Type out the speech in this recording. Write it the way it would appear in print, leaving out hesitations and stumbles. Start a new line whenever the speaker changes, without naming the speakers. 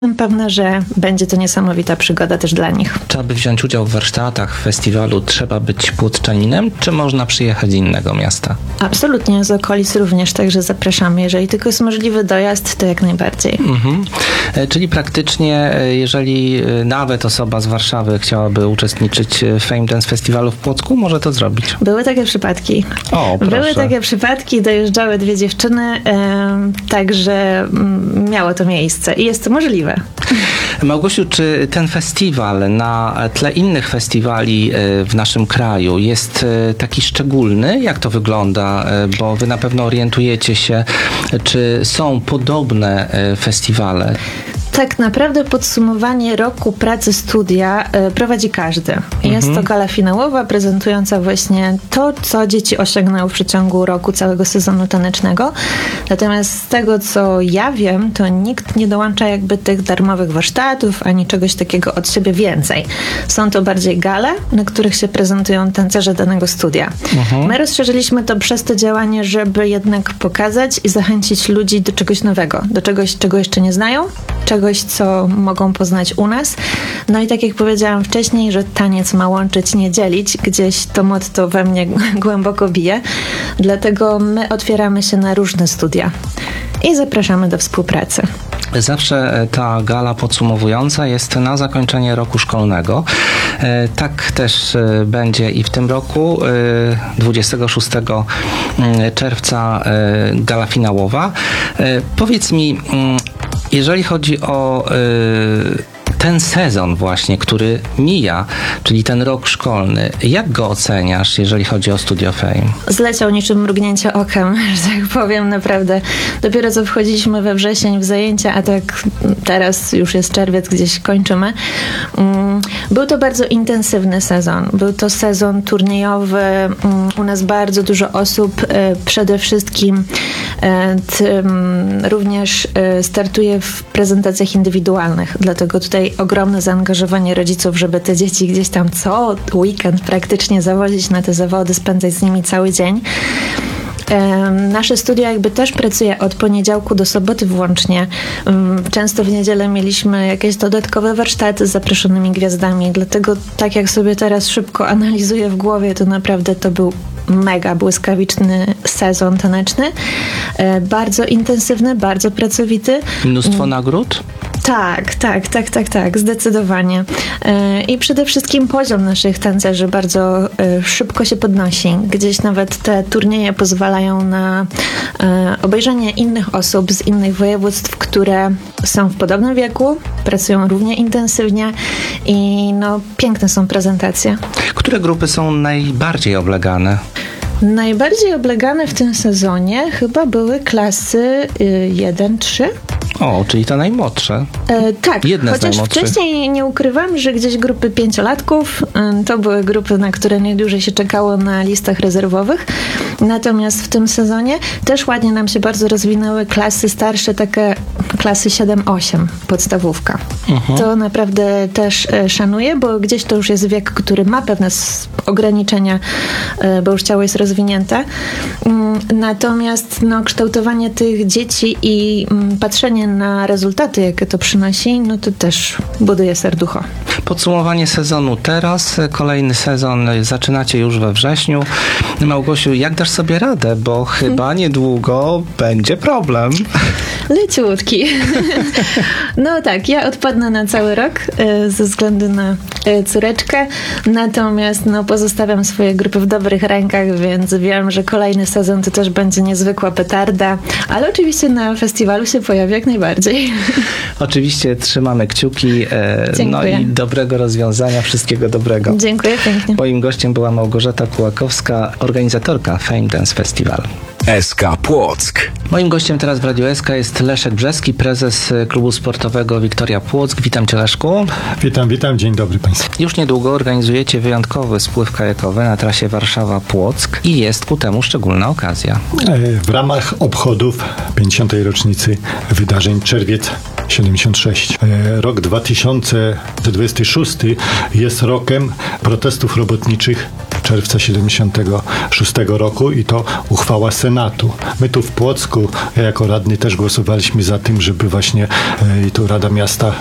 Jestem pewna, że będzie to niesamowita przygoda też dla nich.
Czy aby wziąć udział w warsztatach, w festiwalu trzeba być płotczaninem, czy można przyjechać z innego miasta?
Absolutnie, z okolic również, także zapraszamy. Jeżeli tylko jest możliwy dojazd, to jak najbardziej.
Czyli praktycznie, jeżeli nawet osoba z Warszawy chciałaby uczestniczyć w Fame Dance Festiwalu w Płocku, może to zrobić.
Były takie przypadki.
O, proszę.
Były takie przypadki, dojeżdżały 2 dziewczyny, także miało to miejsce i jest to możliwe.
Małgosiu, czy ten festiwal na tle innych festiwali w naszym kraju jest taki szczególny? Jak to wygląda? Bo wy na pewno orientujecie się, czy są podobne festiwale?
Tak naprawdę podsumowanie roku pracy studia prowadzi każdy. Jest to gala finałowa prezentująca właśnie to, co dzieci osiągnęły w przeciągu roku całego sezonu tanecznego. Natomiast z tego, co ja wiem, to nikt nie dołącza jakby tych darmowych warsztatów, ani czegoś takiego od siebie więcej. Są to bardziej gale, na których się prezentują tancerze danego studia. My rozszerzyliśmy to przez to działanie, żeby jednak pokazać i zachęcić ludzi do czegoś nowego, do czegoś, czego jeszcze nie znają, czegoś, co mogą poznać u nas. No i tak jak powiedziałam wcześniej, że taniec ma łączyć, nie dzielić. Gdzieś to motto we mnie głęboko bije. Dlatego my otwieramy się na różne studia i zapraszamy do współpracy.
Zawsze ta gala podsumowująca jest na zakończenie roku szkolnego. Tak też będzie i w tym roku. 26 czerwca gala finałowa. Powiedz mi, jeżeli chodzi o ten sezon właśnie, który mija, czyli ten rok szkolny, jak go oceniasz, jeżeli chodzi o Studio Fame?
Zleciał niczym mrugnięcie okiem, że tak powiem, naprawdę. Dopiero co wchodziliśmy we wrzesień w zajęcia, a tak teraz już jest czerwiec, gdzieś kończymy. Był to bardzo intensywny sezon. Był to sezon turniejowy. U nas bardzo dużo osób przede wszystkim również startuje w prezentacjach indywidualnych. Dlatego tutaj ogromne zaangażowanie rodziców, żeby te dzieci gdzieś tam co weekend praktycznie zawozić na te zawody, spędzać z nimi cały dzień. Nasze studio jakby też pracuje od poniedziałku do soboty włącznie. Często w niedzielę mieliśmy jakieś dodatkowe warsztaty z zaproszonymi gwiazdami, dlatego tak jak sobie teraz szybko analizuję w głowie, to naprawdę to był mega błyskawiczny sezon taneczny. Bardzo intensywny, bardzo pracowity.
Mnóstwo nagród?
Tak, zdecydowanie. I przede wszystkim poziom naszych tancerzy bardzo szybko się podnosi. Gdzieś nawet te turnieje pozwalają na obejrzenie innych osób z innych województw, które są w podobnym wieku, pracują równie intensywnie i piękne są prezentacje.
Które grupy są najbardziej oblegane?
Najbardziej oblegane w tym sezonie chyba były klasy 1-3.
O, czyli to najmłodsze.
Tak,
jedne
chociaż wcześniej nie ukrywam, że gdzieś grupy 5-latków to były grupy, na które najdłużej się czekało na listach rezerwowych. Natomiast w tym sezonie też ładnie nam się bardzo rozwinęły klasy starsze, takie klasy 7-8, podstawówka. To naprawdę też szanuję, bo gdzieś to już jest wiek, który ma pewne ograniczenia, bo już ciało jest rozwinięte. Natomiast kształtowanie tych dzieci i patrzenie na rezultaty, jakie to przynosi, to też buduje serducho.
Podsumowanie sezonu teraz, kolejny sezon zaczynacie już we wrześniu. Małgosiu, jak dasz sobie radę, bo chyba niedługo będzie problem.
Leciutki. No tak, ja odpadnę na cały rok ze względu na córeczkę, natomiast pozostawiam swoje grupy w dobrych rękach, więc wiem, że kolejny sezon to też będzie niezwykła petarda, ale oczywiście na festiwalu się pojawi jak najbardziej.
Oczywiście trzymamy kciuki,
Dziękuję.
I dobrego rozwiązania, wszystkiego dobrego.
Dziękuję pięknie.
Moim gościem była Małgorzata Kułakowska, organizatorka Fame Dance Festival.
SK Płock.
Moim gościem teraz w Radiu SK jest Leszek Brzeski, prezes klubu sportowego Wiktoria Płock. Witam Cię, Leszku.
Witam, dzień dobry Państwu.
Już niedługo organizujecie wyjątkowy spływ kajakowy na trasie Warszawa-Płock i jest ku temu szczególna okazja.
W ramach obchodów 50. rocznicy wydarzeń Czerwiec 76. Rok 2026 jest rokiem protestów robotniczych czerwca 76 roku i to uchwała Senatu. My tu w Płocku, ja jako radny też głosowaliśmy za tym, żeby właśnie i tu Rada Miasta